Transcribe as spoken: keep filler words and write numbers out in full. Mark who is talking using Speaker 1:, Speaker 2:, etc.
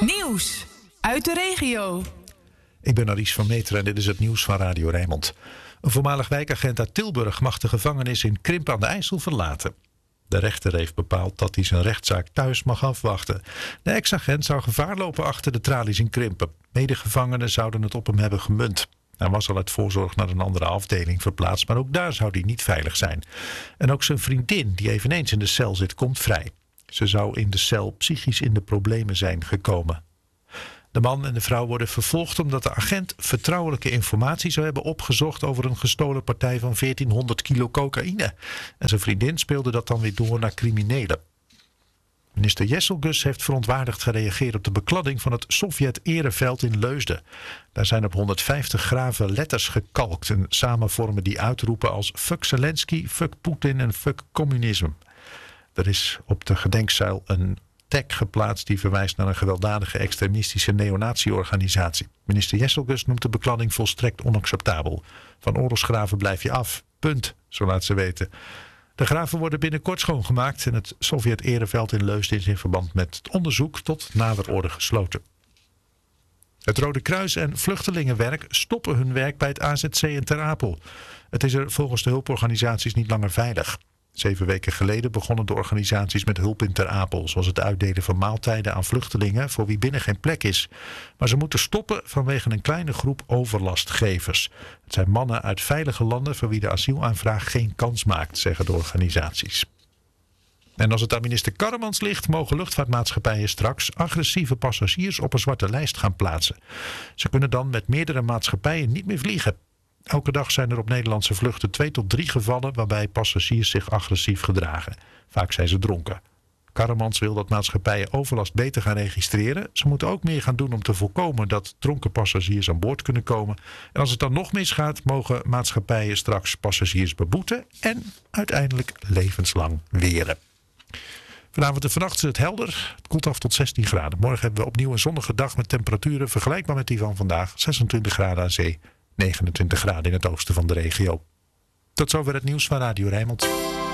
Speaker 1: Nieuws uit de regio.
Speaker 2: Ik ben Aries van Meteren en dit is het nieuws van Radio Rijnmond. Een voormalig wijkagent uit Tilburg mag de gevangenis in Krimp aan de IJssel verlaten. De rechter heeft bepaald dat hij zijn rechtszaak thuis mag afwachten. De ex-agent zou gevaar lopen achter de tralies in Krimpen. Medegevangenen zouden het op hem hebben gemunt. Hij was al uit voorzorg naar een andere afdeling verplaatst, maar ook daar zou hij niet veilig zijn. En ook zijn vriendin, die eveneens in de cel zit, komt vrij. Ze zou in de cel psychisch in de problemen zijn gekomen. De man en de vrouw worden vervolgd omdat de agent vertrouwelijke informatie zou hebben opgezocht over een gestolen partij van veertienhonderd kilo cocaïne. En zijn vriendin speelde dat dan weer door naar criminelen. Minister Jesselgus heeft verontwaardigd gereageerd op de bekladding van het Sovjet-ereveld in Leusden. Daar zijn op honderdvijftig graven letters gekalkt en samen vormen die uitroepen als fuck Zelensky, fuck Poetin en fuck communisme. Er is op de gedenkzuil een tag geplaatst die verwijst naar een gewelddadige extremistische neonazi-organisatie. Minister Jesselgus noemt de bekladding volstrekt onacceptabel. Van oorlogsgraven blijf je af. Punt, zo laat ze weten. De graven worden binnenkort schoongemaakt en het Sovjet-ereveld in Leusden is in verband met het onderzoek tot nader orde gesloten. Het Rode Kruis en Vluchtelingenwerk stoppen hun werk bij het A Z C in Ter Apel. Het is er volgens de hulporganisaties niet langer veilig. Zeven weken geleden begonnen de organisaties met hulp in Ter Apel, zoals het uitdelen van maaltijden aan vluchtelingen voor wie binnen geen plek is. Maar ze moeten stoppen vanwege een kleine groep overlastgevers. Het zijn mannen uit veilige landen voor wie de asielaanvraag geen kans maakt, zeggen de organisaties. En als het aan minister Karremans ligt, mogen luchtvaartmaatschappijen straks agressieve passagiers op een zwarte lijst gaan plaatsen. Ze kunnen dan met meerdere maatschappijen niet meer vliegen. Elke dag zijn er op Nederlandse vluchten twee tot drie gevallen waarbij passagiers zich agressief gedragen. Vaak zijn ze dronken. Karremans wil dat maatschappijen overlast beter gaan registreren. Ze moeten ook meer gaan doen om te voorkomen dat dronken passagiers aan boord kunnen komen. En als het dan nog misgaat, mogen maatschappijen straks passagiers beboeten en uiteindelijk levenslang weren. Vanavond en vannacht is het helder. Het koelt af tot zestien graden. Morgen hebben we opnieuw een zonnige dag met temperaturen vergelijkbaar met die van vandaag. zesentwintig graden aan zee. negenentwintig graden in het oosten van de regio. Tot zover het nieuws van Radio Rijnmond.